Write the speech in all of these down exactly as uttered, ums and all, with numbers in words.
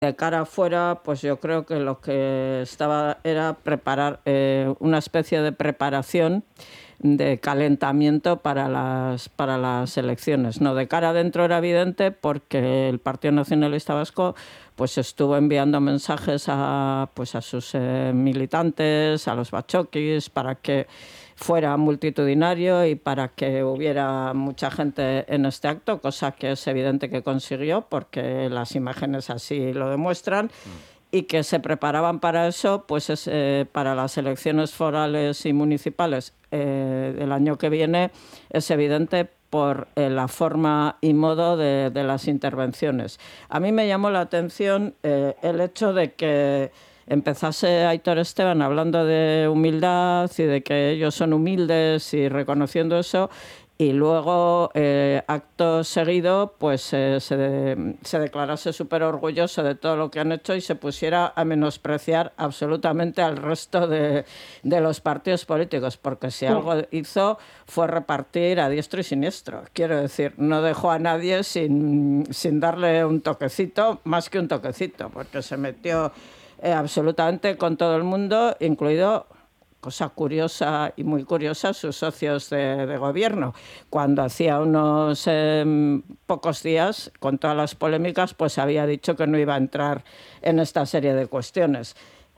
De cara afuera, pues yo creo que lo que estaba era preparar eh, una especie de preparación de calentamiento para las para las elecciones. No, de cara adentro era evidente porque el Partido Nacionalista Vasco pues estuvo enviando mensajes a pues a sus eh, militantes, a los bachoquis, para que fuera multitudinario y para que hubiera mucha gente en este acto, cosa que es evidente que consiguió porque las imágenes así lo demuestran. Mm. Y que se preparaban para eso, pues es, eh, para las elecciones forales y municipales eh, del año que viene, es evidente por eh, la forma y modo de, de las intervenciones. A mí me llamó la atención eh, el hecho de que empezase Aitor Esteban hablando de humildad y de que ellos son humildes y reconociendo eso, y luego, eh, acto seguido, pues eh, se, de, se declarase súper orgulloso de todo lo que han hecho y se pusiera a menospreciar absolutamente al resto de, de los partidos políticos, porque si algo hizo fue repartir a diestro y siniestro. Quiero decir, no dejó a nadie sin, sin darle un toquecito, más que un toquecito, porque se metió eh, absolutamente con todo el mundo, incluido... cosa curiosa y muy curiosa, sus socios de, de gobierno. Cuando hacía unos eh, pocos días, con todas las polémicas, pues había dicho que no iba a entrar en esta serie de cuestiones.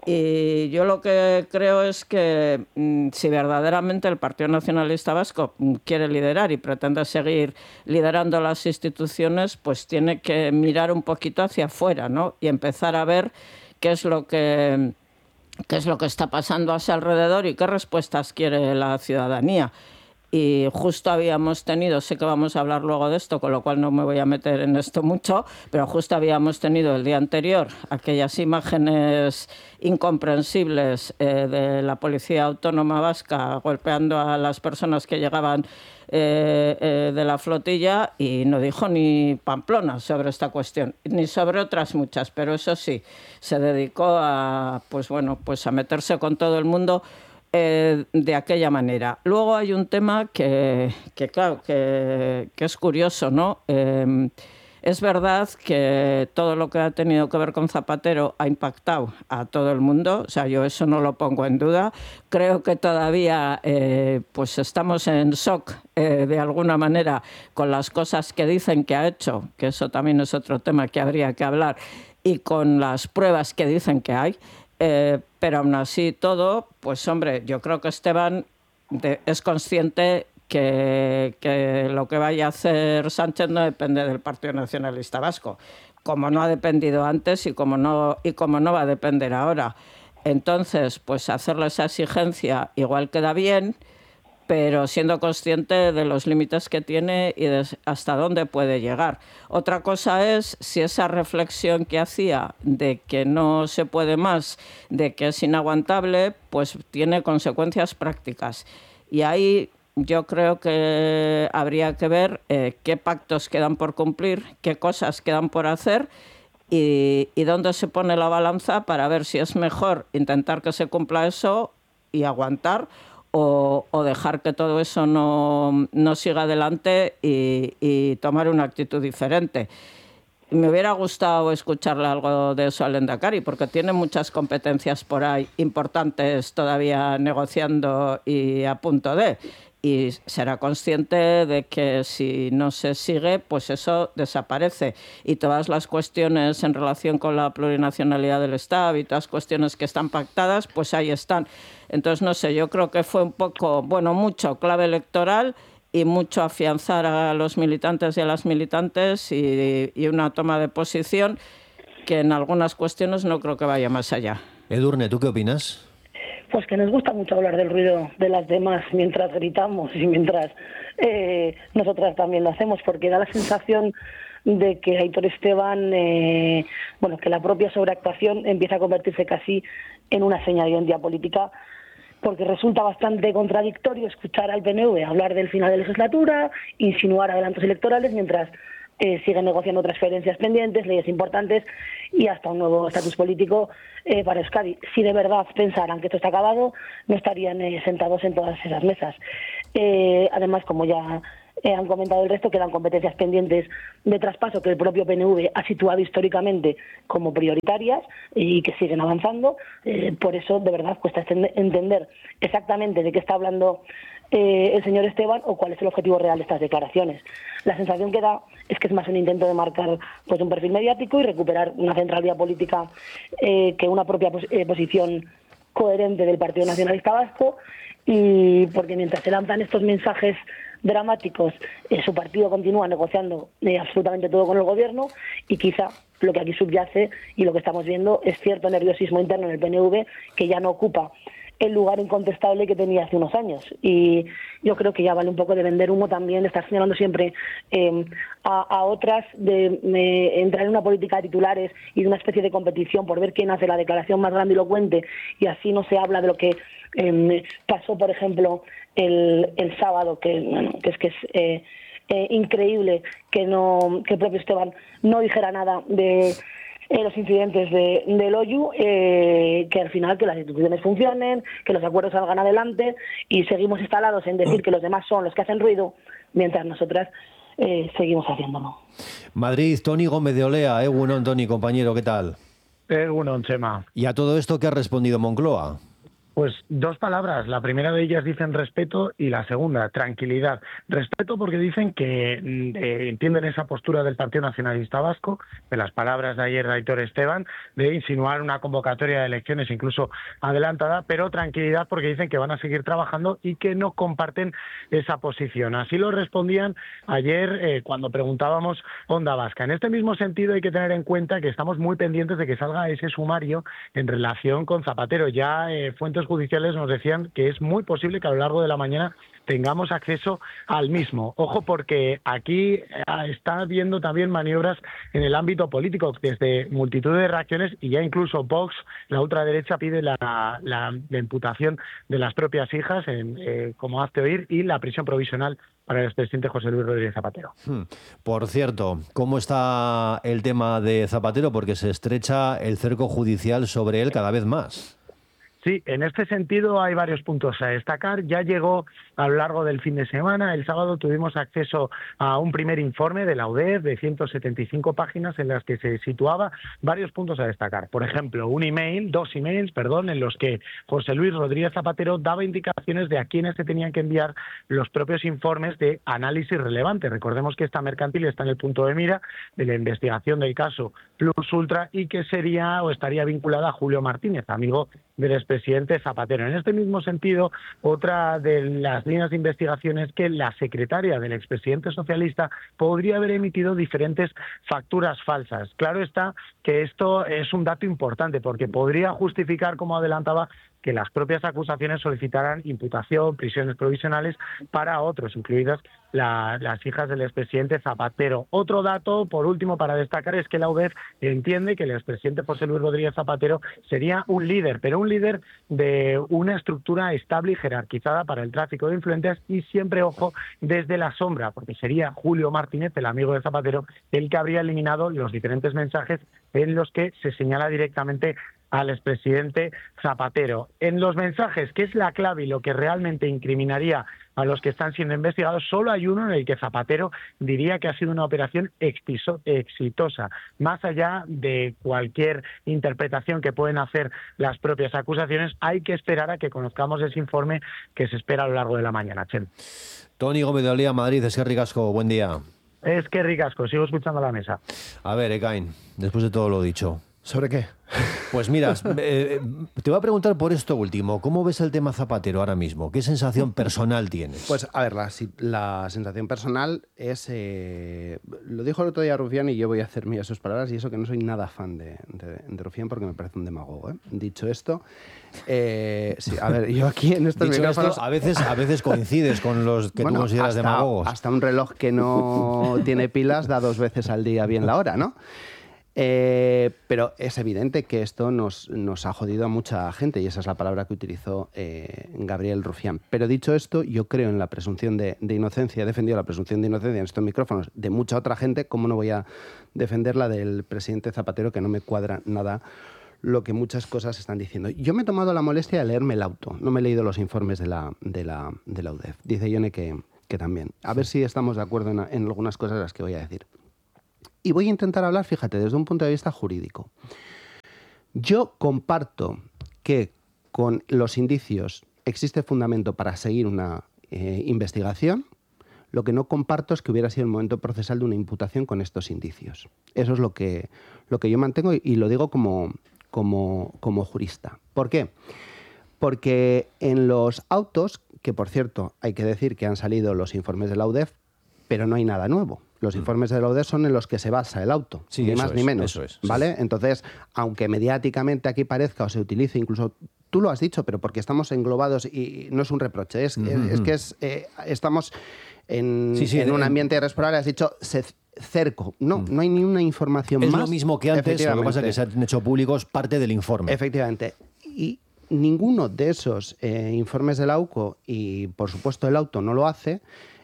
Y yo lo que creo es que mmm, si verdaderamente el Partido Nacionalista Vasco quiere liderar y pretende seguir liderando las instituciones, pues tiene que mirar un poquito hacia afuera, ¿no? Y empezar a ver qué es lo que... qué es lo que está pasando a su alrededor y qué respuestas quiere la ciudadanía. Y justo habíamos tenido, sé que vamos a hablar luego de esto, con lo cual no me voy a meter en esto mucho, pero justo habíamos tenido el día anterior aquellas imágenes incomprensibles eh, de la Policía Autónoma Vasca golpeando a las personas que llegaban eh, eh, de la flotilla, y no dijo ni Pamplona sobre esta cuestión, ni sobre otras muchas, pero eso sí, se dedicó a, pues bueno, pues a meterse con todo el mundo Eh, de aquella manera. Luego hay un tema que, que claro, que, que es curioso, ¿no? Eh, es verdad que todo lo que ha tenido que ver con Zapatero ha impactado a todo el mundo, o sea, yo eso no lo pongo en duda. Creo que todavía eh, pues estamos en shock eh, de alguna manera con las cosas que dicen que ha hecho, que eso también es otro tema que habría que hablar, y con las pruebas que dicen que hay. Eh, pero aún así todo, pues hombre, yo creo que Esteban de, es consciente que, que lo que vaya a hacer Sánchez no depende del Partido Nacionalista Vasco, como no ha dependido antes y como no, y como no va a depender ahora. Entonces, pues hacerle esa exigencia igual queda bien, pero siendo consciente de los límites que tiene y de hasta dónde puede llegar. Otra cosa es si esa reflexión que hacía de que no se puede más, de que es inaguantable, pues tiene consecuencias prácticas. Y ahí yo creo que habría que ver eh, qué pactos quedan por cumplir, qué cosas quedan por hacer y, y dónde se pone la balanza para ver si es mejor intentar que se cumpla eso y aguantar, O, o dejar que todo eso no, no siga adelante y, y tomar una actitud diferente. Me hubiera gustado escucharle algo de eso al Lehendakari, porque tiene muchas competencias por ahí importantes todavía negociando y a punto de. Y será consciente de que si no se sigue, pues eso desaparece. Y todas las cuestiones en relación con la plurinacionalidad del Estado y todas las cuestiones que están pactadas, pues ahí están. Entonces, no sé, yo creo que fue un poco, bueno, mucho clave electoral y mucho afianzar a los militantes y a las militantes y, y una toma de posición que en algunas cuestiones no creo que vaya más allá. Edurne, ¿tú qué opinas? Pues que nos gusta mucho hablar del ruido de las demás mientras gritamos y mientras eh, nosotras también lo hacemos, porque da la sensación de que Aitor Esteban, eh, bueno, que la propia sobreactuación empieza a convertirse casi en una seña de identidad política, porque resulta bastante contradictorio escuchar al P N V hablar del final de la legislatura, insinuar adelantos electorales, mientras eh, siguen negociando transferencias pendientes, leyes importantes y hasta un nuevo estatus político eh, para Euskadi. Si de verdad pensaran que esto está acabado, no estarían eh, sentados en todas esas mesas. Eh, además, como ya eh, han comentado el resto, quedan competencias pendientes de traspaso que el propio P N V ha situado históricamente como prioritarias y que siguen avanzando. Eh, por eso, de verdad, cuesta entender exactamente de qué está hablando eh, el señor Esteban o cuál es el objetivo real de estas declaraciones. La sensación que da es que es más un intento de marcar pues un perfil mediático y recuperar una centralidad política eh, que una propia pos eh, posición coherente del Partido Nacionalista Vasco, y porque mientras se lanzan estos mensajes dramáticos, eh, su partido continúa negociando eh, absolutamente todo con el gobierno, y quizá lo que aquí subyace y lo que estamos viendo es cierto nerviosismo interno en el P N V, que ya no ocupa el lugar incontestable que tenía hace unos años. Y yo creo que ya vale un poco de vender humo también, de estar señalando siempre eh, a, a otras, de eh, entrar en una política de titulares y de una especie de competición por ver quién hace la declaración más grandilocuente, y así no se habla de lo que eh, pasó, por ejemplo, el, el sábado, que, bueno, que es que es eh, eh, increíble que, no, que el propio Esteban no dijera nada de Eh, los incidentes de, del O Y U, eh, que al final que las instituciones funcionen, que los acuerdos salgan adelante, y seguimos instalados en decir que los demás son los que hacen ruido, mientras nosotras eh, seguimos haciéndolo. Madrid, Toni Gómez de Olea, Egunon, Toni, compañero, ¿qué tal? Egunon, Chema. ¿Y a todo esto qué ha respondido Moncloa? Pues dos palabras. La primera de ellas dicen respeto y la segunda, tranquilidad. Respeto porque dicen que eh, entienden esa postura del Partido Nacionalista Vasco, de las palabras de ayer de Aitor Esteban, de insinuar una convocatoria de elecciones incluso adelantada, pero tranquilidad porque dicen que van a seguir trabajando y que no comparten esa posición. Así lo respondían ayer eh, cuando preguntábamos Onda Vasca. En este mismo sentido hay que tener en cuenta que estamos muy pendientes de que salga ese sumario en relación con Zapatero. Ya eh, fuentes judiciales nos decían que es muy posible que a lo largo de la mañana tengamos acceso al mismo. Ojo, porque aquí está habiendo también maniobras en el ámbito político, desde multitud de reacciones, y ya incluso Vox, la ultraderecha, pide la, la, la imputación de las propias hijas, en, eh, como hazte oír, y la prisión provisional para el expresidente José Luis Rodríguez Zapatero. Por cierto, ¿cómo está el tema de Zapatero? Porque se estrecha el cerco judicial sobre él cada vez más. Sí, en este sentido hay varios puntos a destacar. Ya llegó a lo largo del fin de semana. El sábado tuvimos acceso a un primer informe de la U D E F de ciento setenta y cinco páginas en las que se situaba varios puntos a destacar. Por ejemplo, un email, dos emails, perdón, en los que José Luis Rodríguez Zapatero daba indicaciones de a quiénes se tenían que enviar los propios informes de análisis relevante. Recordemos que esta mercantil está en el punto de mira de la investigación del caso Plus Ultra y que sería o estaría vinculada a Julio Martínez, amigo del expresidente Zapatero. En este mismo sentido, otra de las líneas de investigación es que la secretaria del expresidente socialista podría haber emitido diferentes facturas falsas. Claro está que esto es un dato importante porque podría justificar, como adelantaba, que las propias acusaciones solicitaran imputación, prisiones provisionales para otros, incluidas la, las hijas del expresidente Zapatero. Otro dato, por último, para destacar, es que la U D E F entiende que el expresidente José Luis Rodríguez Zapatero sería un líder, pero un líder de una estructura estable y jerarquizada para el tráfico de influencias y siempre, ojo, desde la sombra, porque sería Julio Martínez, el amigo de Zapatero, el que habría eliminado los diferentes mensajes en los que se señala directamente al expresidente Zapatero. En los mensajes, que es la clave y lo que realmente incriminaría a los que están siendo investigados, solo hay uno en el que Zapatero diría que ha sido una operación exitosa, más allá de cualquier interpretación que pueden hacer las propias acusaciones. Hay que esperar a que conozcamos ese informe que se espera a lo largo de la mañana. Chen. Toni Gómez de Olea, Madrid, Esquerrik Asko, buen día. Esquerrik Asko, sigo escuchando la mesa. A ver, Ekain, después de todo lo dicho. ¿Sobre qué? Pues mira, eh, te voy a preguntar por esto último. ¿Cómo ves el tema Zapatero ahora mismo? ¿Qué sensación personal tienes? Pues a ver, la, la sensación personal es... Eh, lo dijo el otro día Rufián y yo voy a hacer mías sus palabras, y eso que no soy nada fan de, de, de Rufián porque me parece un demagogo, ¿eh? Dicho esto, eh, sí, a ver, yo aquí en estos Dicho micrófonos... Esto, a veces, a veces coincides con los que bueno, tú consideras hasta, demagogos. Hasta un reloj que no tiene pilas da dos veces al día bien la hora, ¿no? Eh, pero es evidente que esto nos, nos ha jodido a mucha gente, y esa es la palabra que utilizó eh, Gabriel Rufián. Pero dicho esto, yo creo en la presunción de, de inocencia, he defendido la presunción de inocencia en estos micrófonos de mucha otra gente. ¿Cómo no voy a defender la del presidente Zapatero, que no me cuadra nada lo que muchas cosas están diciendo? Yo me he tomado la molestia de leerme el auto, no me he leído los informes de la, de la, de la U D E F. Dice Ione que... que también. A ver si estamos de acuerdo en, en algunas cosas las que voy a decir. Y voy a intentar hablar, fíjate, desde un punto de vista jurídico. Yo comparto que con los indicios existe fundamento para seguir una eh, investigación. Lo que no comparto es que hubiera sido el momento procesal de una imputación con estos indicios. Eso es lo que, lo que yo mantengo y, y lo digo como, como, como jurista. ¿Por qué? Porque en los autos, que por cierto hay que decir que han salido los informes de la U D E F, pero no hay nada nuevo. Los informes de la U D E F son en los que se basa el auto, sí, ni más es, ni menos. Eso es, ¿vale? Sí. Entonces, aunque mediáticamente aquí parezca o se utilice, incluso tú lo has dicho, pero porque estamos englobados y no es un reproche, es, uh-huh. es, es que es, eh, estamos en, sí, sí, en un ambiente responsable, has dicho se, cerco. No, uh-huh. no hay ni una información es más. Es lo mismo que antes, lo que pasa es que se han hecho públicos parte del informe. Efectivamente. Y ninguno de esos eh, informes del A U C O, y por supuesto el auto no lo hace,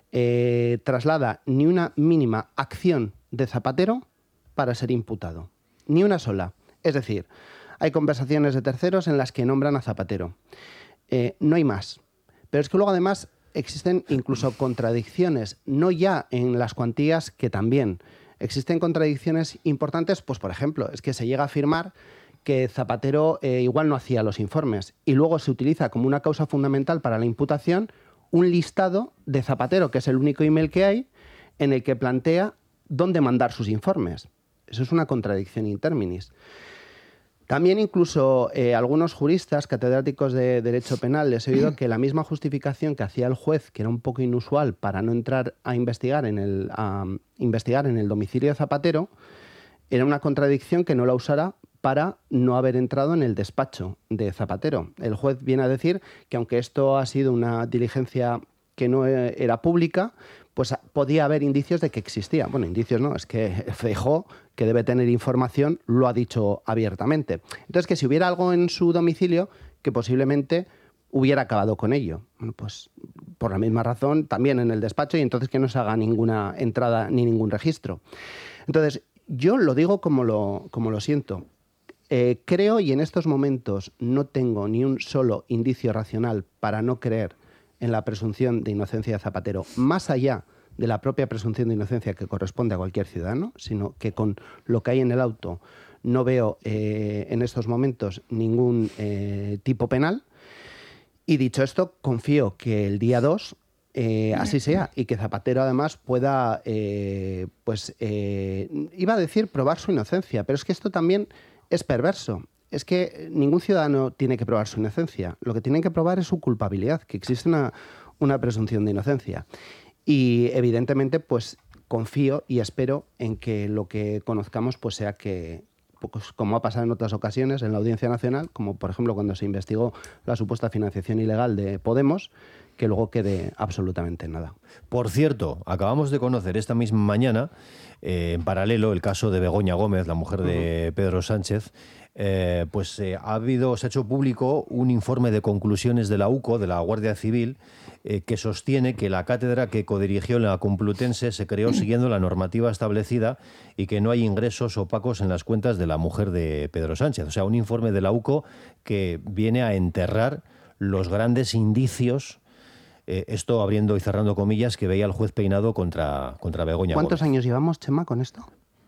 eh, traslada ni una mínima acción de Zapatero para ser imputado. Ni una sola. Es decir, hay conversaciones de terceros en las que nombran a Zapatero. Eh, no hay más. Pero es que luego además existen incluso contradicciones, no ya en las cuantías, que también. Existen contradicciones importantes, pues por ejemplo, es que se llega a afirmar que Zapatero eh, igual no hacía los informes y luego se utiliza como una causa fundamental para la imputación un listado de Zapatero, que es el único email que hay, en el que plantea dónde mandar sus informes. Eso es una contradicción in terminis. También incluso eh, algunos juristas catedráticos de Derecho Penal les he oído que la misma justificación que hacía el juez, que era un poco inusual para no entrar a investigar en el, a investigar en el domicilio de Zapatero, era una contradicción que no la usara para no haber entrado en el despacho de Zapatero. El juez viene a decir que aunque esto ha sido una diligencia que no era pública, pues podía haber indicios de que existía. Bueno, indicios no, es que Feijóo, que debe tener información, lo ha dicho abiertamente. Entonces, que si hubiera algo en su domicilio, que posiblemente hubiera acabado con ello. Bueno, pues por la misma razón, también en el despacho, y entonces que no se haga ninguna entrada ni ningún registro. Entonces, yo lo digo como lo, como lo siento. Eh, creo, y en estos momentos no tengo ni un solo indicio racional para no creer en la presunción de inocencia de Zapatero, más allá de la propia presunción de inocencia que corresponde a cualquier ciudadano, sino que con lo que hay en el auto no veo eh, en estos momentos ningún eh, tipo penal. Y dicho esto, confío que el día dos eh, así sea y que Zapatero además pueda, eh, pues, eh, iba a decir probar su inocencia, pero es que esto también es perverso. Es que ningún ciudadano tiene que probar su inocencia. Lo que tienen que probar es su culpabilidad, que existe una, una presunción de inocencia. Y evidentemente, pues confío y espero en que lo que conozcamos pues sea que, pues, como ha pasado en otras ocasiones en la Audiencia Nacional, como por ejemplo cuando se investigó la supuesta financiación ilegal de Podemos, que luego quede absolutamente nada. Por cierto, acabamos de conocer esta misma mañana, eh, en paralelo, el caso de Begoña Gómez, la mujer de uh-huh. Pedro Sánchez. Eh, pues eh, ha habido, se ha hecho público un informe de conclusiones de la U C O, de la Guardia Civil, eh, que sostiene que la cátedra que codirigió en la Complutense se creó siguiendo la normativa establecida y que no hay ingresos opacos en las cuentas de la mujer de Pedro Sánchez. O sea, un informe de la U C O que viene a enterrar los grandes indicios, eh, esto abriendo y cerrando comillas, que veía el juez Peinado contra, contra Begoña Gómez. ¿Cuántos años llevamos, Chema, con esto?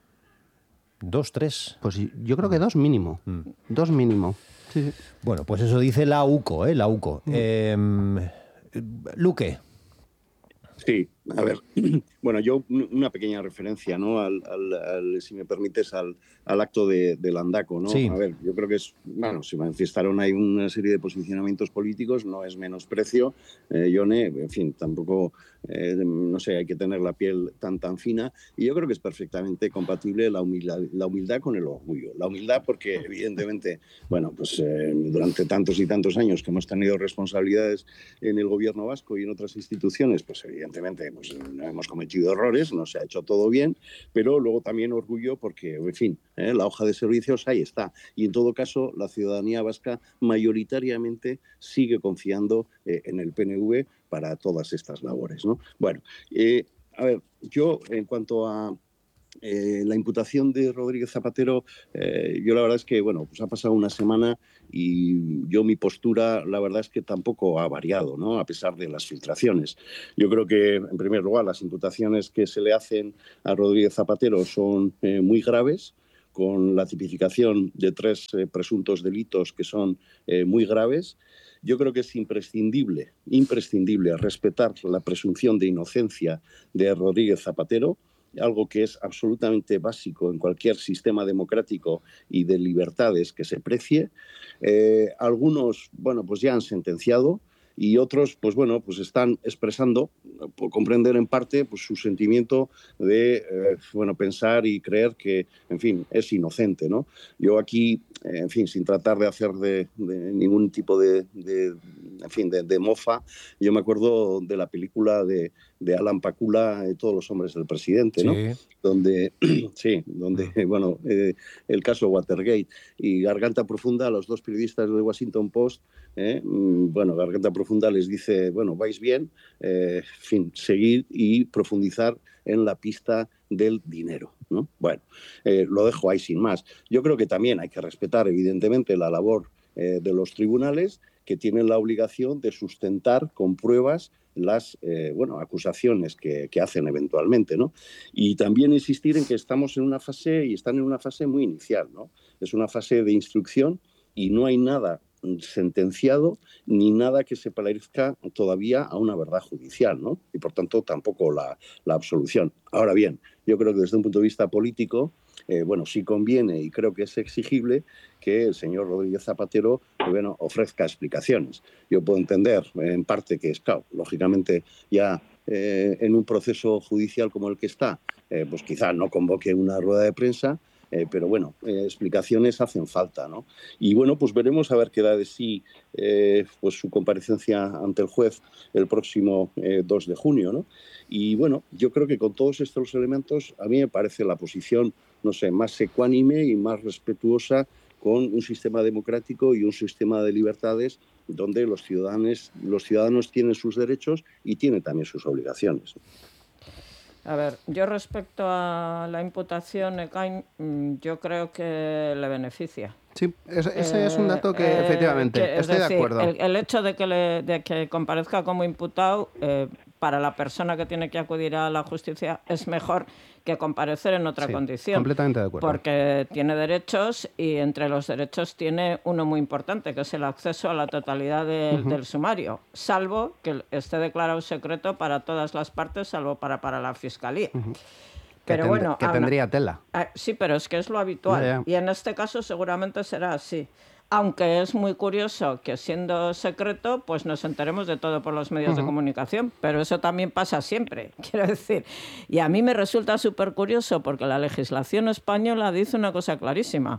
¿Dos, tres? Pues yo creo que dos mínimo. Mm. Dos mínimo. Sí, sí. Bueno, pues eso dice la U C O, ¿eh? La U C O. Mm. Eh, Luque. Sí, a ver, bueno, yo una pequeña referencia, ¿no? Al, al, al si me permites, al, al acto de, de Landaco, ¿no? Sí. A ver, yo creo que es, bueno, se manifestaron ahí una serie de posicionamientos políticos, no es menosprecio, eh, Yone, en fin, tampoco, eh, no sé, hay que tener la piel tan tan fina, y yo creo que es perfectamente compatible la humildad, la humildad con el orgullo. La humildad porque, evidentemente, bueno, pues eh, durante tantos y tantos años que hemos tenido responsabilidades en el gobierno vasco y en otras instituciones, pues evidentemente, pues hemos cometido errores, no se ha hecho todo bien, pero luego también orgullo porque, en fin, ¿eh? la hoja de servicios ahí está. Y en todo caso, la ciudadanía vasca mayoritariamente sigue confiando eh, en el P N V para todas estas labores, ¿no? Bueno, eh, a ver, yo en cuanto a Eh, la imputación de Rodríguez Zapatero, eh, yo la verdad es que, bueno, pues ha pasado una semana y yo mi postura, la verdad es que tampoco ha variado, ¿no? A pesar de las filtraciones. Yo creo que, en primer lugar, las imputaciones que se le hacen a Rodríguez Zapatero son eh, muy graves, con la tipificación de tres eh, presuntos delitos que son eh, muy graves. Yo creo que es imprescindible, imprescindible respetar la presunción de inocencia de Rodríguez Zapatero, algo que es absolutamente básico en cualquier sistema democrático y de libertades que se precie. Eh, algunos, bueno, pues ya han sentenciado y otros, pues bueno, pues están expresando, por comprender en parte, pues su sentimiento de, eh, bueno, pensar y creer que, en fin, es inocente, ¿no? Yo aquí, eh, en fin, sin tratar de hacer de, de ningún tipo de, de en fin, de, de mofa, yo me acuerdo de la película de, de Alan Pakula, eh, Todos los hombres del presidente, ¿no? Sí. Donde, sí, donde, bueno, eh, el caso Watergate y Garganta Profunda, los dos periodistas del Washington Post, eh, bueno, Garganta Profunda les dice, bueno, vais bien, eh, en fin, seguir y profundizar en la pista del dinero, ¿no? Bueno, eh, lo dejo ahí sin más. Yo creo que también hay que respetar, evidentemente, la labor eh, de los tribunales, que tienen la obligación de sustentar con pruebas las eh, bueno, acusaciones que, que hacen eventualmente, ¿no? Y también insistir en que estamos en una fase, y están en una fase muy inicial, ¿no? Es una fase de instrucción y no hay nada sentenciado ni nada que se parezca todavía a una verdad judicial, ¿no? Y por tanto tampoco la, la absolución. Ahora bien, yo creo que desde un punto de vista político, eh, bueno, sí conviene y creo que es exigible que el señor Rodríguez Zapatero, bueno, ofrezca explicaciones. Yo puedo entender en parte que es, claro, lógicamente ya eh, en un proceso judicial como el que está, eh, pues quizá no convoque una rueda de prensa, Eh, pero bueno, eh, explicaciones hacen falta, ¿no? Y bueno, pues veremos a ver qué da de sí eh, pues su comparecencia ante el juez el próximo eh, dos de junio, ¿no? Y bueno, yo creo que con todos estos elementos a mí me parece la posición, no sé, más ecuánime y más respetuosa con un sistema democrático y un sistema de libertades donde los ciudadanos, los ciudadanos tienen sus derechos y tienen también sus obligaciones. A ver, yo respecto a la imputación, Ekain, yo creo que le beneficia. Sí, ese, ese eh, es un dato que eh, efectivamente que, estoy decir, de acuerdo. El, el hecho de que, le, de que comparezca como imputado, eh, para la persona que tiene que acudir a la justicia, es mejor que comparecer en otra sí, condición. Completamente de acuerdo. Porque tiene derechos y entre los derechos tiene uno muy importante, que es el acceso a la totalidad de, uh-huh. del sumario, salvo que esté declarado secreto para todas las partes, salvo para, para la Fiscalía. Uh-huh. Pero que bueno, que tendría una... tela. Ah, sí, pero es que es lo habitual. Yeah, yeah. Y en este caso seguramente será así. Aunque es muy curioso que siendo secreto, pues nos enteremos de todo por los medios uh-huh. de comunicación. Pero eso también pasa siempre, quiero decir. Y a mí me resulta súper curioso porque la legislación española dice una cosa clarísima.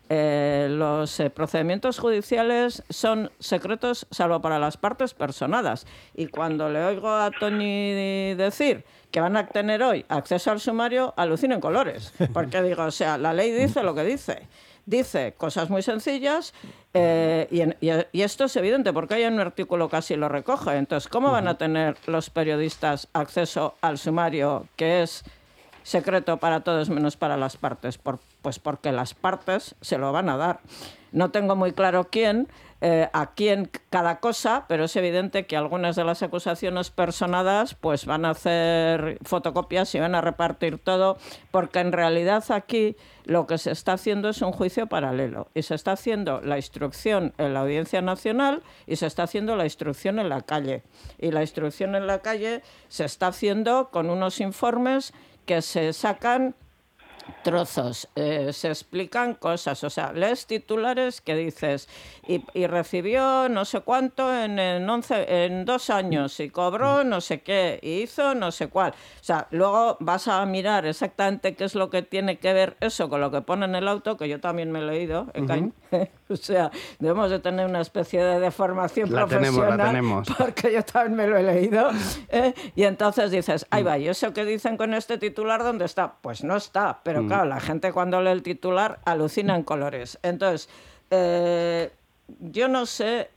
Eh, los eh, procedimientos judiciales son secretos salvo para las partes personadas. Y cuando le oigo a Toni decir que van a tener hoy acceso al sumario, alucino en colores. Porque digo, o sea, la ley dice lo que dice. Dice cosas muy sencillas eh, y, en, y, y esto es evidente porque hay un artículo que así lo recoge. Entonces, ¿cómo van a tener los periodistas acceso al sumario que es secreto para todos menos para las partes? Por, pues porque las partes se lo van a dar. No tengo muy claro quién, eh, a quién cada cosa, pero es evidente que algunas de las acusaciones personadas pues van a hacer fotocopias y van a repartir todo, porque en realidad aquí lo que se está haciendo es un juicio paralelo y se está haciendo la instrucción en la Audiencia Nacional y se está haciendo la instrucción en la calle. Y la instrucción en la calle se está haciendo con unos informes que se sacan trozos, eh, se explican cosas, o sea, lees titulares que dices y, y recibió no sé cuánto en, en, once, en dos años y cobró no sé qué y hizo no sé cuál, o sea, luego vas a mirar exactamente qué es lo que tiene que ver eso con lo que pone en el auto, que yo también me he leído, uh-huh. O sea, debemos de tener una especie de deformación la profesional, tenemos, la tenemos. Porque yo también me lo he leído, ¿eh? Y entonces dices, ahí va, ¿y eso que dicen con este titular dónde está? Pues no está, pero mm. claro, la gente cuando lee el titular alucina en colores. Entonces, eh, yo no sé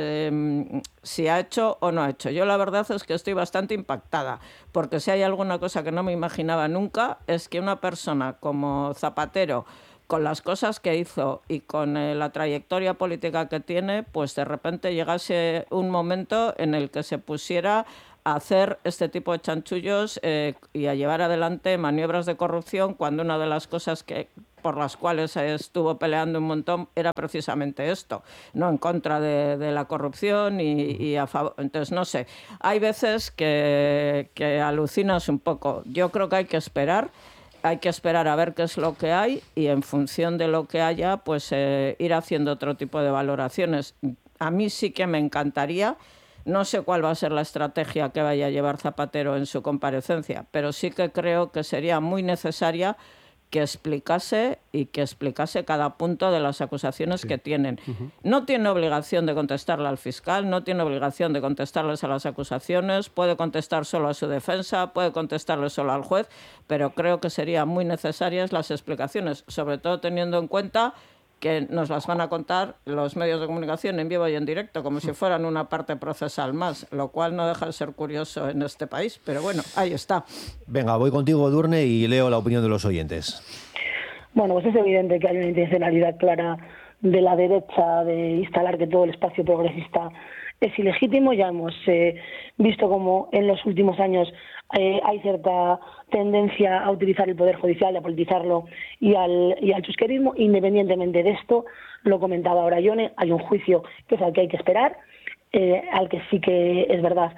eh, si ha hecho o no ha hecho. Yo la verdad es que estoy bastante impactada, porque si hay alguna cosa que no me imaginaba nunca es que una persona como Zapatero, con las cosas que hizo y con eh, la trayectoria política que tiene, pues de repente llegase un momento en el que se pusiera a hacer este tipo de chanchullos eh, y a llevar adelante maniobras de corrupción, cuando una de las cosas que por las cuales estuvo peleando un montón era precisamente esto, no en contra de, de la corrupción y, y a favor. Entonces, no sé, hay veces que, que alucinas un poco. Yo creo que hay que esperar, hay que esperar a ver qué es lo que hay y en función de lo que haya, pues eh, ir haciendo otro tipo de valoraciones. A mí sí que me encantaría. No sé cuál va a ser la estrategia que vaya a llevar Zapatero en su comparecencia, pero sí que creo que sería muy necesaria que explicase y que explicase cada punto de las acusaciones sí. que tienen. Uh-huh. No tiene obligación de contestarle al fiscal, no tiene obligación de contestarles a las acusaciones, puede contestar solo a su defensa, puede contestarle solo al juez, pero creo que serían muy necesarias las explicaciones, sobre todo teniendo en cuenta que nos las van a contar los medios de comunicación en vivo y en directo, como si fueran una parte procesal más, lo cual no deja de ser curioso en este país, pero bueno, ahí está. Venga, voy contigo, Edurne, y leo la opinión de los oyentes. Bueno, pues es evidente que hay una intencionalidad clara de la derecha de instalar que todo el espacio progresista es ilegítimo. Ya hemos eh, visto cómo en los últimos años eh, hay cierta tendencia a utilizar el Poder Judicial, a politizarlo y al, y al chusquerismo. Independientemente de esto, lo comentaba ahora Ione, hay un juicio que es al que hay que esperar, eh, al que sí que es verdad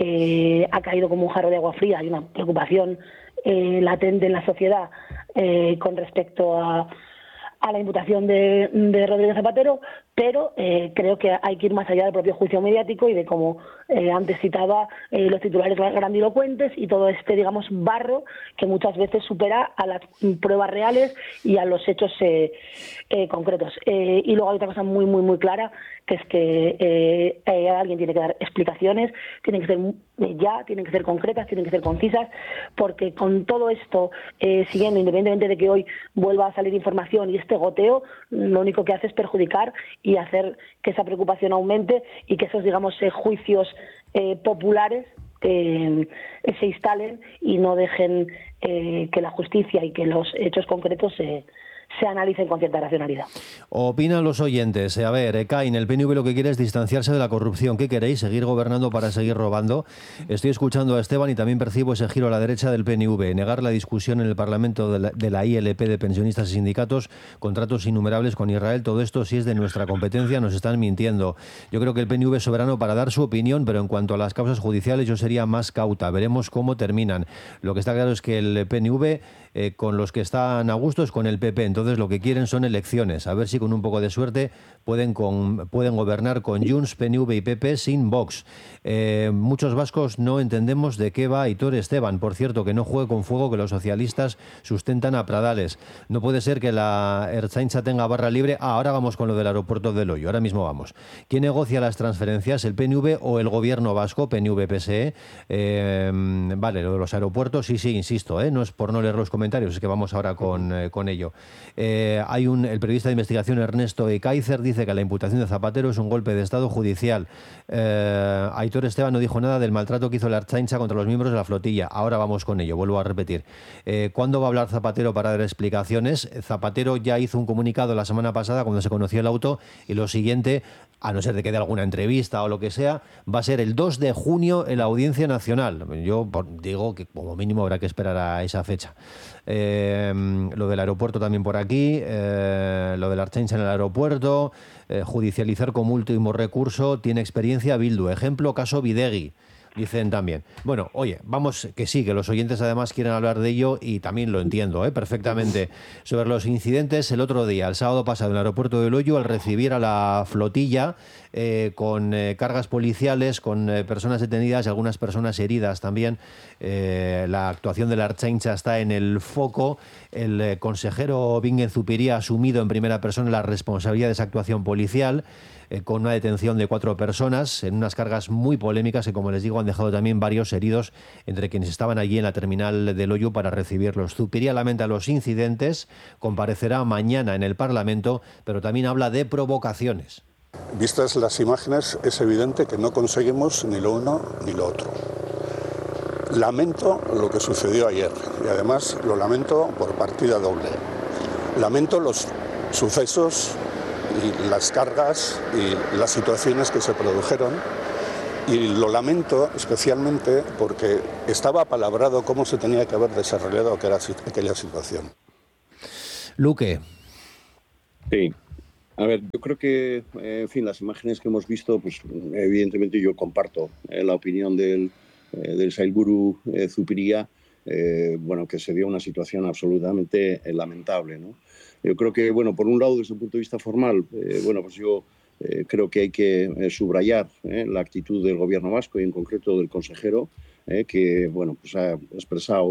que ha caído como un jarro de agua fría. Hay una preocupación eh, latente en la sociedad eh, con respecto a a la imputación de, de Rodríguez Zapatero, pero eh, creo que hay que ir más allá del propio juicio mediático y de, como eh, antes citaba, eh, los titulares grandilocuentes y todo este, digamos, barro que muchas veces supera a las pruebas reales y a los hechos eh, eh, concretos. Eh, y luego hay otra cosa muy, muy, muy clara, que es que eh, eh, alguien tiene que dar explicaciones, tienen que ser ya, tienen que ser concretas, tienen que ser concisas, porque con todo esto, eh, siguiendo, independientemente de que hoy vuelva a salir información y este goteo, lo único que hace es perjudicar y hacer que esa preocupación aumente y que esos, digamos, eh, juicios eh, populares eh, se instalen y no dejen eh, que la justicia y que los hechos concretos se... Eh, se analicen con cierta racionalidad. Opinan los oyentes. A ver, Caín, el P N V lo que quiere es distanciarse de la corrupción. ¿Qué queréis? ¿Seguir gobernando para seguir robando? Estoy escuchando a Esteban y también percibo ese giro a la derecha del P N V. Negar la discusión en el Parlamento de la, de la I L P de pensionistas y sindicatos, contratos innumerables con Israel, todo esto si es de nuestra competencia nos están mintiendo. Yo creo que el P N V es soberano para dar su opinión, pero en cuanto a las causas judiciales yo sería más cauta. Veremos cómo terminan. Lo que está claro es que el P N V eh, con los que están a gusto es con el P P. Entonces lo que quieren son elecciones, a ver si con un poco de suerte pueden, con, pueden gobernar con Junts, P N V y P P sin Vox. Eh, muchos vascos no entendemos de qué va Aitor Esteban. Por cierto, que no juegue con fuego, que los socialistas sustentan a Pradales. No puede ser que la Ertzaintza tenga barra libre. Ah, ahora vamos con lo del aeropuerto del Loyo, ahora mismo vamos. ¿Quién negocia las transferencias, el P N V o el gobierno vasco, P N V P S E? Eh, vale, lo de los aeropuertos, sí, sí, insisto, ¿eh? No es por no leer los comentarios, es que vamos ahora con, eh, con ello. Eh, hay un, el periodista de investigación Ernesto Ekaizer dice que la imputación de Zapatero es un golpe de Estado judicial. Eh, Aitor Esteban no dijo nada del maltrato que hizo la Ertzaintza contra los miembros de la flotilla. Ahora vamos con ello, vuelvo a repetir. Eh, ¿Cuándo va a hablar Zapatero para dar explicaciones? Zapatero ya hizo un comunicado la semana pasada cuando se conoció el auto y lo siguiente, a no ser de que dé alguna entrevista o lo que sea, va a ser el dos de junio en la Audiencia Nacional. Yo digo que como mínimo habrá que esperar a esa fecha. Eh, lo del aeropuerto también por aquí, eh, lo de la Ertzaintza en el aeropuerto, eh, judicializar como último recurso, tiene experiencia Bildu. Ejemplo, caso Bidegui. Dicen también. Bueno, oye, vamos, que sí, que los oyentes además quieren hablar de ello y también lo entiendo ¿eh? perfectamente. Sobre los incidentes, el otro día, el sábado pasado, en el aeropuerto de Loyo, al recibir a la flotilla eh, con eh, cargas policiales, con eh, personas detenidas y algunas personas heridas también, eh, la actuación de la Ertzaintza está en el foco. El eh, consejero Bingen Zupiria ha asumido en primera persona la responsabilidad de esa actuación policial, Eh, con una detención de cuatro personas en unas cargas muy polémicas que, como les digo, han dejado también varios heridos entre quienes estaban allí en la terminal de Loyo para recibirlos. Zupiria lamenta los incidentes, comparecerá mañana en el Parlamento, pero también habla de provocaciones. vistas las imágenes, es evidente que no conseguimos ni lo uno ni lo otro. Lamento lo que sucedió ayer y además lo lamento por partida doble. Lamento los sucesos y las cargas y las situaciones que se produjeron y lo lamento especialmente porque estaba apalabrado cómo se tenía que haber desarrollado aquella situación. Luque. Sí. A ver, yo creo que, eh, en fin, las imágenes que hemos visto, pues evidentemente yo comparto eh, la opinión del, eh, del Sailburu eh, Zupiria, eh, bueno, que se dio una situación absolutamente eh, lamentable, ¿no? Yo creo que, bueno, por un lado, desde el punto de vista formal, eh, bueno, pues yo eh, creo que hay que eh, subrayar eh, la actitud del Gobierno vasco y en concreto del consejero, eh, que, bueno, pues ha expresado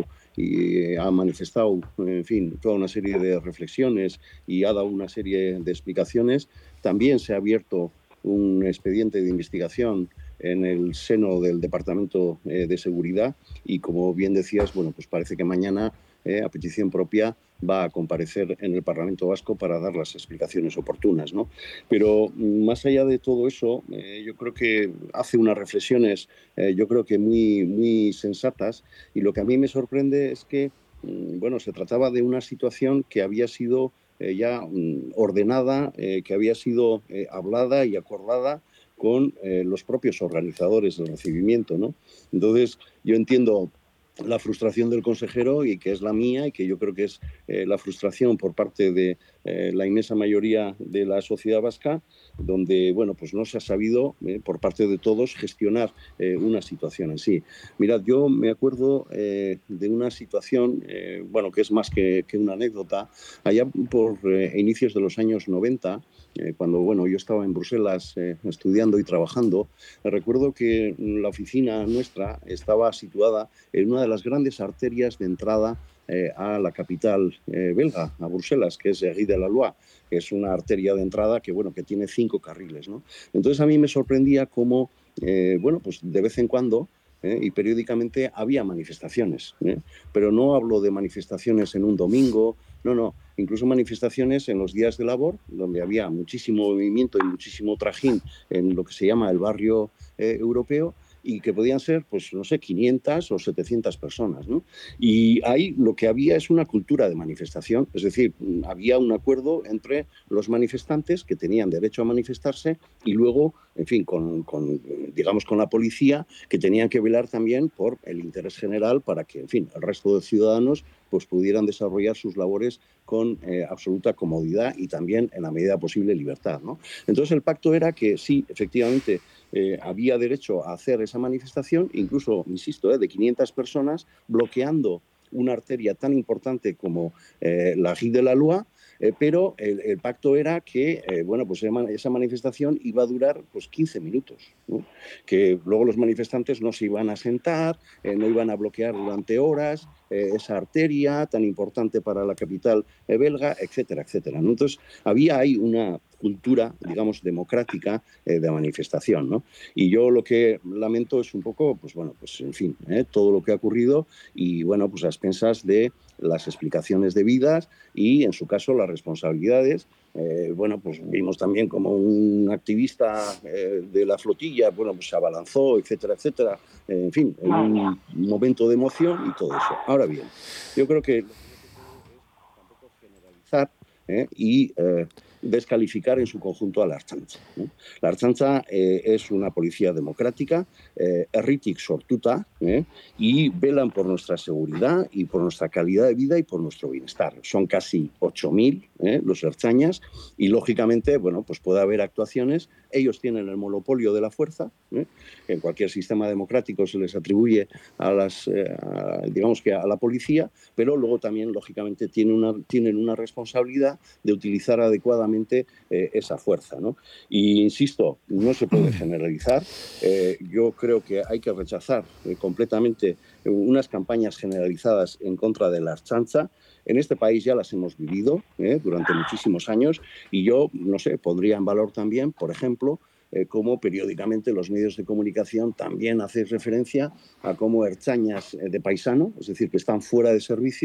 y ha manifestado, en fin, toda una serie de reflexiones y ha dado una serie de explicaciones. También se ha abierto un expediente de investigación en el seno del Departamento eh, de Seguridad y, como bien decías, bueno, pues parece que mañana, eh, a petición propia, va a comparecer en el Parlamento Vasco para dar las explicaciones oportunas, ¿no? Pero más allá de todo eso, eh, yo creo que hace unas reflexiones, eh, yo creo que muy, muy sensatas, y lo que a mí me sorprende es que, bueno, se trataba de una situación que había sido eh, ya mm, ordenada, eh, que había sido eh, hablada y acordada con eh, los propios organizadores del recibimiento, ¿no? Entonces, yo entiendo la frustración del consejero y que es la mía y que yo creo que es eh, la frustración por parte de eh, la inmensa mayoría de la sociedad vasca, donde, bueno, pues no se ha sabido eh, por parte de todos gestionar eh, una situación en sí. Mirad, yo me acuerdo eh, de una situación, eh, bueno, que es más que, que una anécdota, allá por eh, inicios de los años noventa, eh, cuando, bueno, yo estaba en Bruselas eh, estudiando y trabajando, recuerdo que la oficina nuestra estaba situada en una de las grandes arterias de entrada eh, a la capital eh, belga, a Bruselas, que es Gui de la Loire, que es una arteria de entrada que, bueno, que tiene cinco carriles, ¿no? Entonces a mí me sorprendía cómo, eh, bueno, pues de vez en cuando eh, y periódicamente había manifestaciones, ¿eh? Pero no hablo de manifestaciones en un domingo, no, no, incluso manifestaciones en los días de labor, donde había muchísimo movimiento y muchísimo trajín en lo que se llama el barrio eh, europeo, y que podían ser, pues, no sé, quinientas o setecientas personas, ¿no? Y ahí lo que había es una cultura de manifestación, es decir, había un acuerdo entre los manifestantes que tenían derecho a manifestarse y luego, en fin, con, con, digamos, con la policía, que tenían que velar también por el interés general para que, en fin, el resto de ciudadanos pues pudieran desarrollar sus labores con eh, absoluta comodidad y también, en la medida posible, libertad, ¿no? Entonces el pacto era que sí, efectivamente, eh, había derecho a hacer esa manifestación, incluso, insisto, eh, de quinientas personas, bloqueando una arteria tan importante como eh, la Gui de la Loire, eh, pero el, el pacto era que, eh, bueno, pues esa manifestación iba a durar pues quince minutos, ¿no? Que luego los manifestantes no se iban a sentar, eh, no iban a bloquear durante horas eh, esa arteria tan importante para la capital eh, belga, etcétera, etcétera, ¿no? Entonces, había ahí una cultura, digamos, democrática eh, de manifestación, ¿no? Y yo lo que lamento es un poco, pues bueno, pues en fin, eh, todo lo que ha ocurrido y, bueno, pues a expensas de las explicaciones debidas y, en su caso, las responsabilidades. Eh, bueno, pues vimos también como un activista eh, de la flotilla, bueno, pues se abalanzó, etcétera, etcétera, eh, en fin, en un momento de emoción y todo eso. Ahora bien, yo creo que lo que no se puede es tampoco generalizar eh, y eh, descalificar en su conjunto a la Ertzaintza, ¿no? La Ertzaintza eh, es una policía democrática, eh, herritik sortuta, eh, y velan por nuestra seguridad y por nuestra calidad de vida y por nuestro bienestar. Son casi ocho mil eh, los ertzainas y, lógicamente, bueno, pues puede haber actuaciones. Ellos tienen el monopolio de la fuerza. ¿eh? En cualquier sistema democrático se les atribuye a las, eh, a, digamos que a la policía, pero luego también, lógicamente, tienen una, tienen una responsabilidad de utilizar adecuadamente Eh, esa fuerza, ¿no? Y insisto, no se puede generalizar. Eh, yo creo que hay que rechazar eh, completamente unas campañas generalizadas en contra de la Ertzaintza. En este país ya las hemos vivido eh, durante muchísimos años y yo, no sé, pondría en valor también, por ejemplo, eh, cómo periódicamente los medios de comunicación también hacen referencia a cómo ertzainas eh, de paisano, es decir, que están fuera de servicio,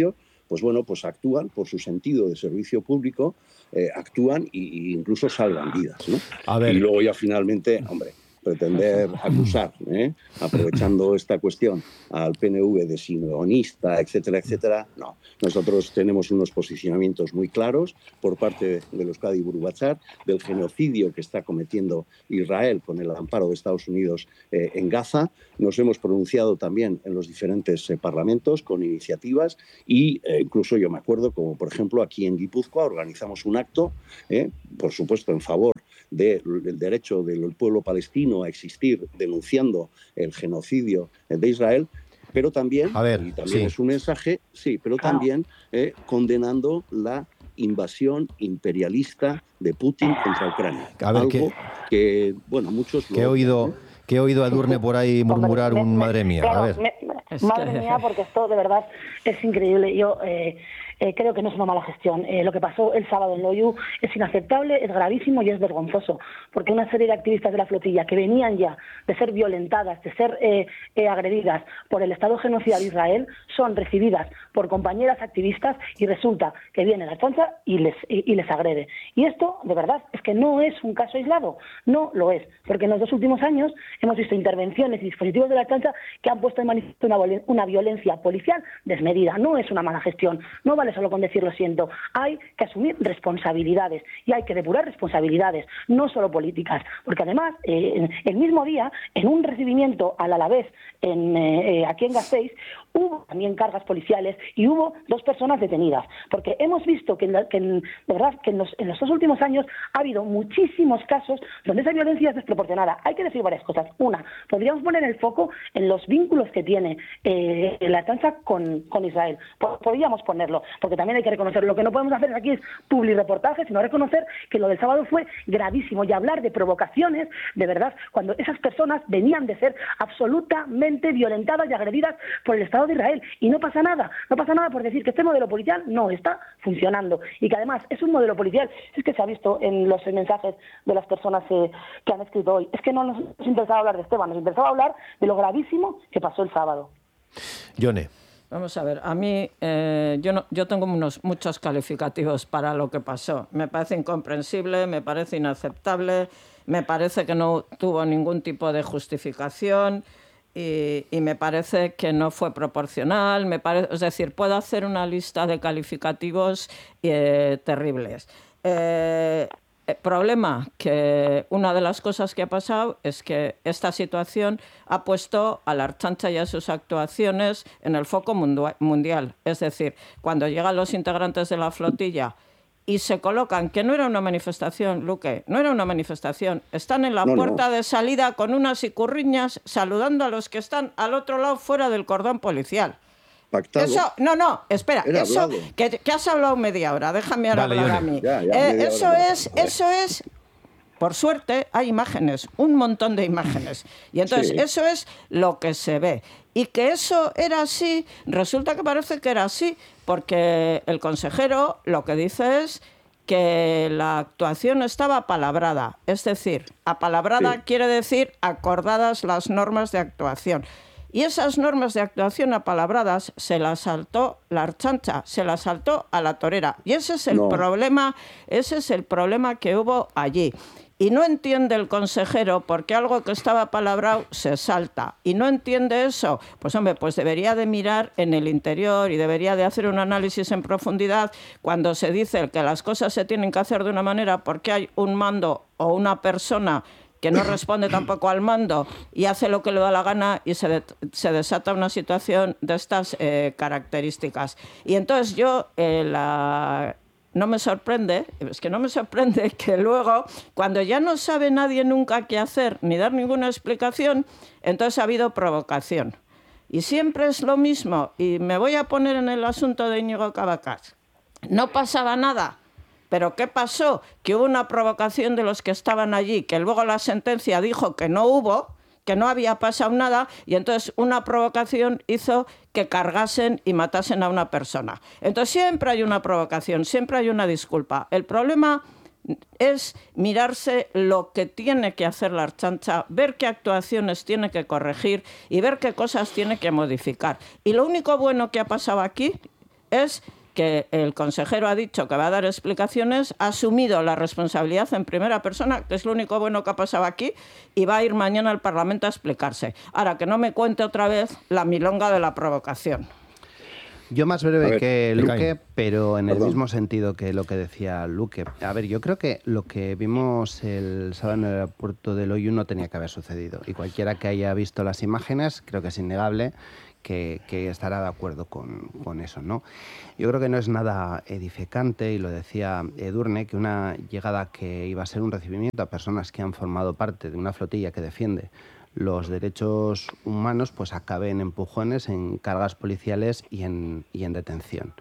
pues bueno, pues actúan por su sentido de servicio público, eh, actúan e incluso salvan vidas, ¿no? A ver. Y luego ya finalmente, hombre, pretender acusar, ¿eh? aprovechando esta cuestión, al P N V de simeonista, etcétera, etcétera, no. Nosotros tenemos unos posicionamientos muy claros por parte de los Euskadi Buru Batzar, del genocidio que está cometiendo Israel con el amparo de Estados Unidos eh, en Gaza. Nos hemos pronunciado también en los diferentes eh, parlamentos con iniciativas y eh, incluso yo me acuerdo, como por ejemplo aquí en Guipúzcoa, organizamos un acto, eh, por supuesto en favor del derecho del pueblo palestino a existir, denunciando el genocidio de Israel, pero también, a ver, y también sí. es un mensaje, sí, pero también eh, condenando la invasión imperialista de Putin contra Ucrania. A ver, algo que, que, bueno, muchos que he lo... oído... ¿eh? Que he oído a Edurne por ahí murmurar Hombre, me, un me, madre mía. Claro, a ver. Me, me, es madre que... mía, porque esto de verdad es increíble. Yo eh, eh, creo que no es una mala gestión. Eh, lo que pasó el sábado en Loiu es inaceptable, es gravísimo y es vergonzoso, porque una serie de activistas de la flotilla que venían ya de ser violentadas, de ser eh, eh, agredidas por el Estado genocida de Israel, son recibidas por compañeras activistas y resulta que viene la chancha y les, y, y les agrede. Y esto, de verdad, es que no es un caso aislado, no lo es, porque en los dos últimos años hemos visto intervenciones y dispositivos de la chancha que han puesto en manifiesto una, una violencia policial desmedida. No es una mala gestión, no vale solo con decir lo siento, hay que asumir responsabilidades y hay que depurar responsabilidades, no solo políticas, porque además eh, el mismo día, en un recibimiento al Alavés en, eh, aquí en Gasteiz, hubo también cargas policiales y hubo dos personas detenidas, porque hemos visto que, en la, que, en, de verdad, que en, los, en los dos últimos años ha habido muchísimos casos donde esa violencia es desproporcionada. Hay que decir varias cosas. Una, podríamos poner el foco en los vínculos que tiene eh, la chancha con, con Israel. Podríamos ponerlo, porque también hay que reconocer, lo que no podemos hacer aquí es publireportaje, sino reconocer que lo del sábado fue gravísimo y hablar de provocaciones, de verdad, cuando esas personas venían de ser absolutamente violentadas y agredidas por el Estado de Israel. Y no pasa nada, no pasa nada por decir que este modelo policial no está funcionando y que además es un modelo policial. Es que se ha visto en los mensajes de las personas eh, que han escrito hoy. Es que no nos, nos interesaba hablar de Esteban, nos interesaba hablar de lo gravísimo que pasó el sábado. Yone. Vamos a ver, a mí eh, yo, no, yo tengo unos, muchos calificativos para lo que pasó. Me parece incomprensible, me parece inaceptable, me parece que no tuvo ningún tipo de justificación y, y me parece que no fue proporcional. Me parece, es decir, puedo hacer una lista de calificativos eh, terribles. Eh, El problema, que una de las cosas que ha pasado es que esta situación ha puesto a la Ertzaintza y a sus actuaciones en el foco mundial. Es decir, cuando llegan los integrantes de la flotilla y se colocan, que no era una manifestación, Luque, no era una manifestación, están en la no, puerta no. de salida con unas icurriñas saludando a los que están al otro lado fuera del cordón policial. Pactado. Eso, no, no, espera, Era eso hablado. que, que has hablado media hora, déjame ahora Dale, hablar a Yone. mí. Ya, ya, Eh, media eso hora. es, eso es, por suerte, hay imágenes, un montón de imágenes. Y entonces, Sí. eso es lo que se ve. Y que eso era así, resulta que parece que era así, porque el consejero lo que dice es que la actuación estaba apalabrada. Es decir, apalabrada Sí. quiere decir acordadas las normas de actuación. Y esas normas de actuación apalabradas se las saltó la Ertzaintza, se las saltó a la torera. Y ese es el No. problema, ese es el problema que hubo allí. Y no entiende el consejero por qué algo que estaba apalabrado se salta. Y no entiende eso. Pues hombre, pues debería de mirar en el interior y debería de hacer un análisis en profundidad cuando se dice que las cosas se tienen que hacer de una manera porque hay un mando o una persona que no responde tampoco al mando y hace lo que le da la gana y se, de, se desata una situación de estas eh, características. Y entonces yo, eh, la, no me sorprende, es que no me sorprende que luego, cuando ya no sabe nadie nunca qué hacer ni dar ninguna explicación, entonces ha habido provocación. Y siempre es lo mismo, y me voy a poner en el asunto de Íñigo Cabacas. No pasaba nada. ¿Pero qué pasó? Que hubo una provocación de los que estaban allí, que luego la sentencia dijo que no hubo, que no había pasado nada, y entonces una provocación hizo que cargasen y matasen a una persona. Entonces siempre hay una provocación, siempre hay una disculpa. El problema es mirarse lo que tiene que hacer la Ertzaintza, ver qué actuaciones tiene que corregir y ver qué cosas tiene que modificar. Y lo único bueno que ha pasado aquí es que el consejero ha dicho que va a dar explicaciones, ha asumido la responsabilidad en primera persona, que es lo único bueno que ha pasado aquí, y va a ir mañana al Parlamento a explicarse. Ahora, que no me cuente otra vez la milonga de la provocación. Yo más breve ver, que Luque, pero en Perdón. el mismo sentido que lo que decía Luque. A ver, yo creo que lo que vimos el sábado en el aeropuerto de Loiu no tenía que haber sucedido. Y cualquiera que haya visto las imágenes, creo que es innegable que, que estará de acuerdo con, con eso, ¿no? Yo creo que no es nada edificante, y lo decía Edurne, que una llegada que iba a ser un recibimiento a personas que han formado parte de una flotilla que defiende los derechos humanos, pues acabe en empujones, en cargas policiales y en, y en detención.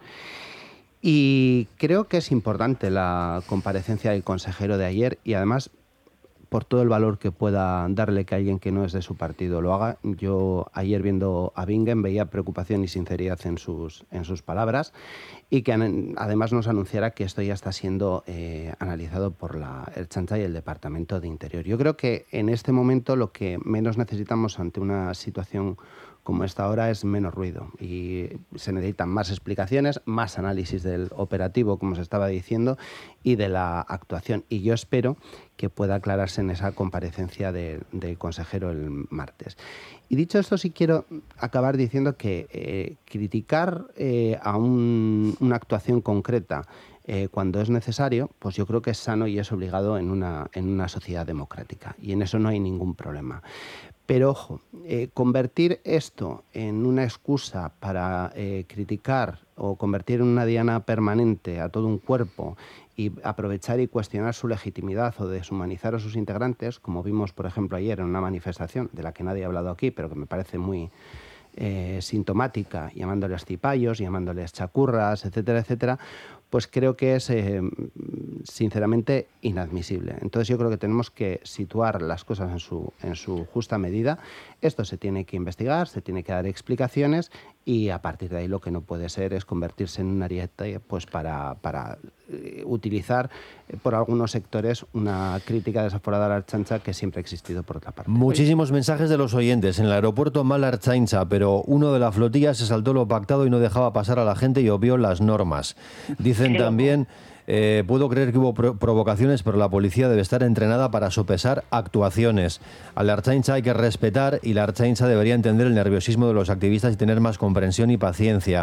Y creo que es importante la comparecencia del consejero de ayer, y además por todo el valor que pueda darle que alguien que no es de su partido lo haga. Yo ayer, viendo a Bingen, veía preocupación y sinceridad en sus, en sus palabras, y que además nos anunciara que esto ya está siendo eh, analizado por la Ertzaintza y el Departamento de Interior. Yo creo que en este momento lo que menos necesitamos ante una situación como esta ahora es menos ruido, y se necesitan más explicaciones, más análisis del operativo, como se estaba diciendo, y de la actuación. Y yo espero que pueda aclararse en esa comparecencia del de consejero el martes. Y dicho esto, sí quiero acabar diciendo que eh, criticar eh, a un, una actuación concreta eh, cuando es necesario, pues yo creo que es sano y es obligado en una, en una sociedad democrática, y en eso no hay ningún problema. Pero ojo, eh, convertir esto en una excusa para eh, criticar o convertir en una diana permanente a todo un cuerpo, y aprovechar y cuestionar su legitimidad o deshumanizar a sus integrantes, como vimos, por ejemplo, ayer en una manifestación de la que nadie ha hablado aquí, pero que me parece muy eh, sintomática, llamándoles cipayos, llamándoles chacurras, etcétera, etcétera, pues creo que es eh, sinceramente inadmisible. Entonces yo creo que tenemos que situar las cosas en su, en su justa medida. Esto se tiene que investigar, se tiene que dar explicaciones, y a partir de ahí lo que no puede ser es convertirse en un ariete, pues para, para eh, utilizar eh, por algunos sectores una crítica desaforada a la Ertzaintza que siempre ha existido por otra parte. Muchísimos mensajes de los oyentes. En el aeropuerto mala Ertzaintza, pero uno de la flotilla se saltó lo pactado y no dejaba pasar a la gente y obvió las normas. Dicen también, eh, puedo creer que hubo pro provocaciones, pero la policía debe estar entrenada para sopesar actuaciones. A la Ertzaintza hay que respetar, y la Ertzaintza debería entender el nerviosismo de los activistas y tener más comprensión y paciencia.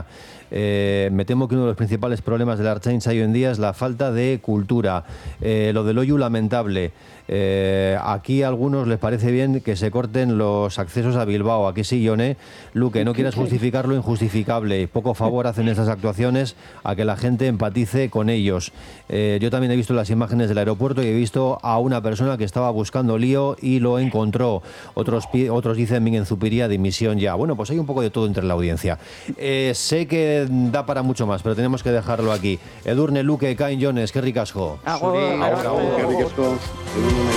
Eh, me temo que uno de los principales problemas de la Ertzaintza hoy en día es la falta de cultura. Eh, lo de Loiu, lamentable. Eh, aquí a algunos les parece bien que se corten los accesos a Bilbao. Aquí sí, Yone. Luque, no quieras justificar lo injustificable. Poco favor hacen estas actuaciones a que la gente empatice con ellos. Eh, yo también he visto las imágenes del aeropuerto y he visto a una persona que estaba buscando lío y lo encontró. Otros, otros dicen Bingen Zupiria, dimisión ya. Bueno, pues hay un poco de todo entre la audiencia. Eh, sé que da para mucho más, pero tenemos que dejarlo aquí. Edurne, Luque, Kain, Jones, qué ricasco. Agur, Ahora, agur. qué ricasco.